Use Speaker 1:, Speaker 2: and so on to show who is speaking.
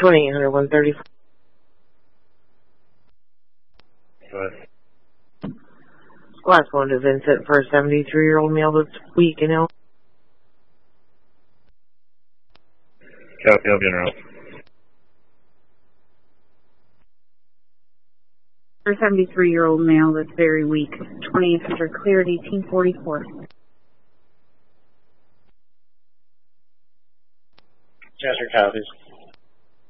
Speaker 1: 2800 130.
Speaker 2: Go ahead.
Speaker 1: Last one to Vincent for a 73-year-old male that's weak and ill.
Speaker 2: Copy, I'll be in route.
Speaker 3: For a 73-year-old male that's very weak. 2800 cleared 1844.
Speaker 2: Chester copies.